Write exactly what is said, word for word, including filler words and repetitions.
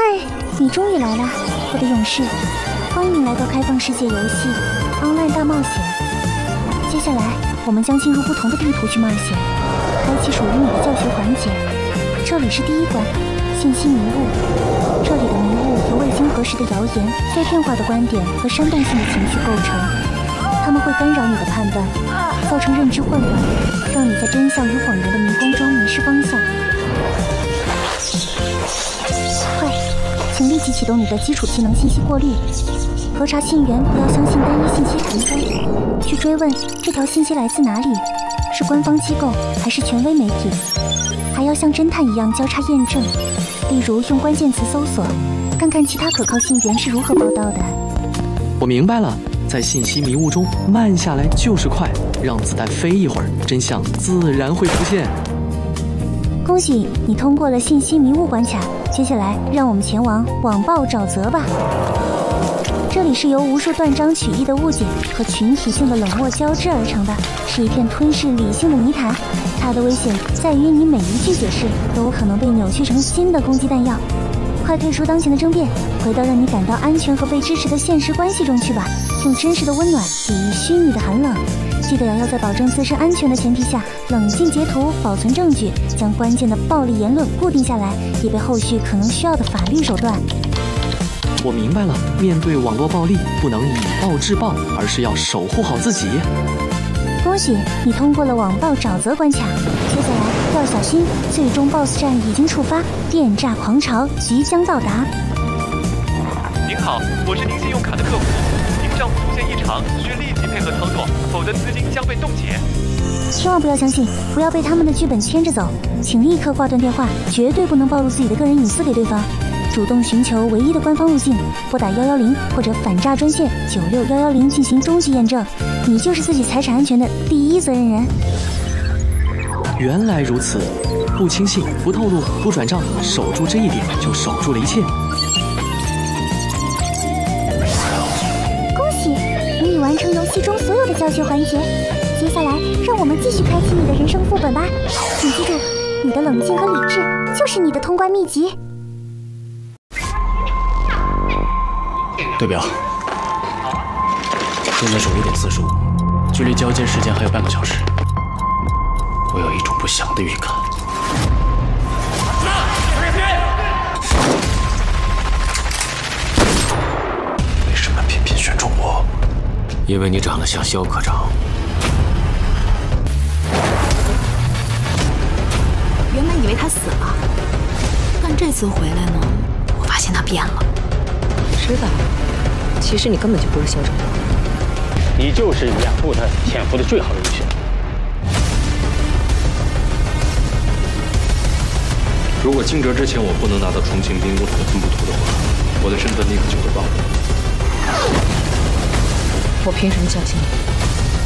你终于来了，我的勇士！欢迎来到开放世界游戏 Online 大冒险。接下来，我们将进入不同的地图去冒险，开启属于你的教学环节。这里是第一关，信息迷雾。这里的迷雾由未经核实的谣言、碎片化的观点和煽动性的情绪构成，它们会干扰你的判断，造成认知混乱，让你在真相与谎言的迷宫中迷失方向。快，请立即启动你的基础技能信息过滤。核查信源，不要相信单一信息传播，去追问这条信息来自哪里，是官方机构还是权威媒体，还要像侦探一样交叉验证，例如用关键词搜索，看看其他可靠信源是如何报道的。 我明白了，在信息迷雾中慢下来就是快，让子弹飞一会儿，真相自然会浮现。 恭喜你通过了信息迷雾关卡，接下来让我们前往网暴沼泽吧。这里是由无数断章取义的误解和群体性的冷漠交织而成的，是一片吞噬理性的泥潭。它的危险在于你每一句解释都有可能被扭曲成新的攻击弹药。快退出当前的争辩，回到让你感到安全和被支持的现实关系中去吧，用真实的温暖抵御虚拟的寒冷。记得要在保证自身安全的前提下，冷静截图，保存证据，将关键的暴力言论固定下来，以备后续可能需要的法律手段。 我明白了，面对网络暴力，不能以暴制暴，而是要守护好自己。 恭喜你通过了网暴沼泽关卡，接下来要小心，最终 B O S S 战已经触发，电诈狂潮即将到达。 您好，我是您信用卡的客服，您账户出现异常，需立即配合操作，否则资金将被冻结。 千万不要相信，不要被他们的剧本牵着走，请立刻挂断电话，绝对不能暴露自己的个人隐私给对方。主动寻求唯一的官方路径，拨打一一零或者反诈专线九六一一零进行终极验证，你就是自己财产安全的第一责任人。 原来如此，不轻信，不透露，不转账，守住这一点就守住了一切。 恭喜，你已完成游戏中所有的教学环节，接下来让我们继续开启你的人生副本吧。请记住，你的冷静和理智就是你的通关秘籍。 对表，现在是五点四十五，距离交接时间还有半个小时。我有一种不祥的预感。为什么偏偏选中我？因为你长得像肖科长。 原本以为他死了，但这次回来呢，我发现他变了。 知道，其实你根本就不是校长， 你就是掩护他潜伏的最好的人选。 如果惊蛰之前我不能拿到重庆兵工厂的分布图的话，我的身份立刻就会暴露。 我凭什么相信你？